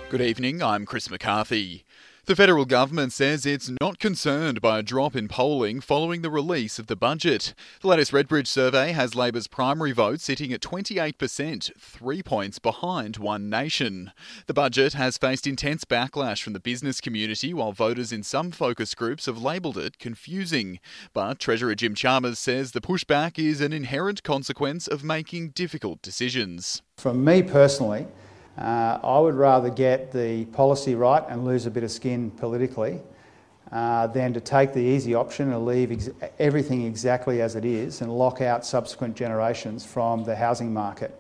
Good evening, I'm Chris McCarthy. The federal government says it's not concerned by a drop in polling following the release of the budget. The latest Redbridge survey has Labor's primary vote sitting at 28%, 3 points behind One Nation. The budget has faced intense backlash from the business community, while voters in some focus groups have labelled it confusing. But Treasurer Jim Chalmers says the pushback is an inherent consequence of making difficult decisions. For me personally, I would rather get the policy right and lose a bit of skin politically than to take the easy option and leave everything exactly as it is and lock out subsequent generations from the housing market.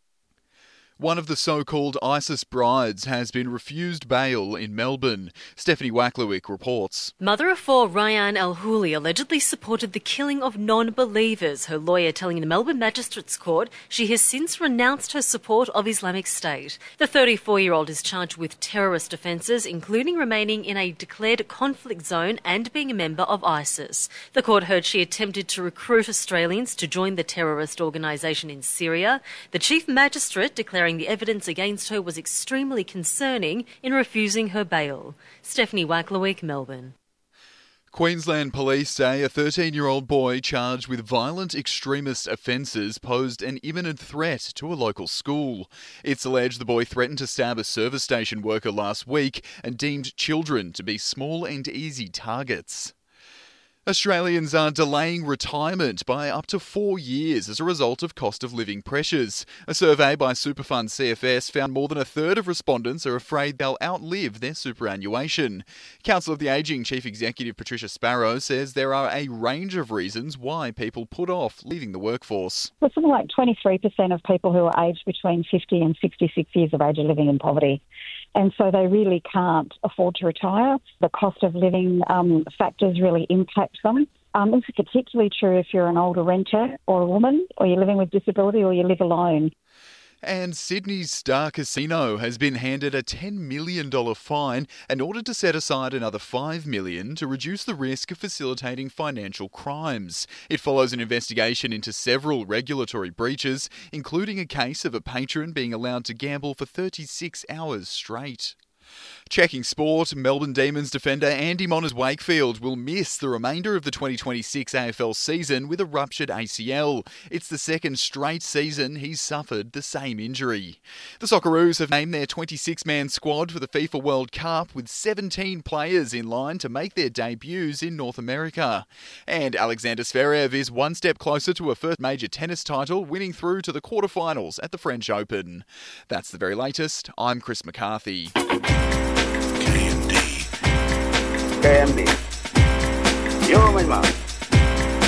One of the so-called ISIS brides has been refused bail in Melbourne. Stephanie Wacklewick reports. Mother of four Rayyan Al-Houli allegedly supported the killing of non-believers, her lawyer telling the Melbourne Magistrates Court she has since renounced her support of Islamic State. The 34-year-old is charged with terrorist offences, including remaining in a declared conflict zone and being a member of ISIS. The court heard she attempted to recruit Australians to join the terrorist organisation in Syria. The Chief Magistrate declaring the evidence against her was extremely concerning in refusing her bail. Stephanie Wacklewick, Melbourne. Queensland police say a 13-year-old boy charged with violent extremist offences posed an imminent threat to a local school. It's alleged the boy threatened to stab a service station worker last week and deemed children to be small and easy targets. Australians are delaying retirement by up to 4 years as a result of cost of living pressures. A survey by Superfund CFS found more than a third of respondents are afraid they'll outlive their superannuation. Council of the Ageing Chief Executive Patricia Sparrow says there are a range of reasons why people put off leaving the workforce. Well, something like 23% of people who are aged between 50 and 66 years of age are living in poverty. And so they really can't afford to retire. The cost of living factors really impact them. This is particularly true if you're an older renter or a woman, or you're living with disability, or you live alone. And Sydney's Star Casino has been handed a $10 million fine and ordered to set aside another $5 million to reduce the risk of facilitating financial crimes. It follows an investigation into several regulatory breaches, including a case of a patron being allowed to gamble for 36 hours straight. Checking sport, Melbourne Demons defender Andy Moners-Wakefield will miss the remainder of the 2026 AFL season with a ruptured ACL. It's the second straight season he's suffered the same injury. The Socceroos have named their 26-man squad for the FIFA World Cup, with 17 players in line to make their debuts in North America. And Alexander Zverev is one step closer to a first major tennis title, winning through to the quarterfinals at the French Open. That's the very latest. I'm Chris McCarthy. KMD. Yo, my man.